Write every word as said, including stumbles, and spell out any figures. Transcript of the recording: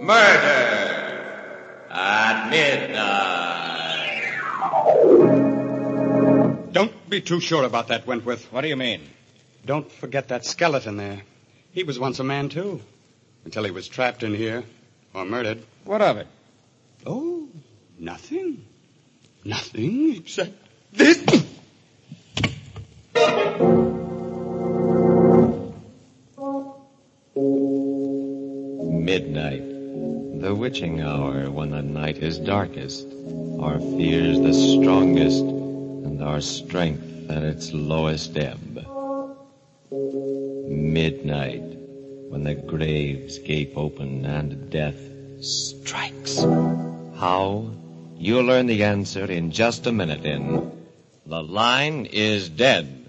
Murder at midnight. Don't be too sure about that, Wentworth. What do you mean? Don't forget that skeleton there. He was once a man, too. Until he was trapped in here. Or murdered. What of it? Oh, nothing. Nothing except this. Midnight, the witching hour when the night is darkest, our fears the strongest, and our strength at its lowest ebb. Midnight, when the graves gape open and death strikes. How? You'll learn the answer in just a minute in The Line is Dead.